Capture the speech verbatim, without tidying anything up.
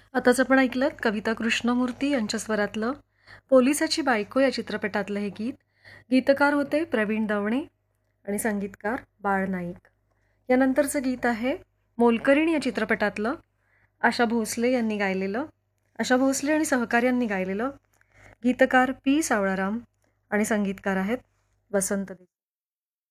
आताच आपण ऐकलं कविता कृष्णमूर्ती यांच्या स्वरातलं पोलिसाची बायको या चित्रपटातलं हे गीत. गीतकार होते प्रवीण दवणे आणि संगीतकार बाळ नाईक. यानंतरचं गीत आहे मोलकरीण या चित्रपटातलं, आशा भोसले यांनी गायलेलं, आशा भोसले आणि सहकार्यांनी गायलेलं. गीतकार पी सावळाराम आणि संगीतकार आहेत वसंत देसाई.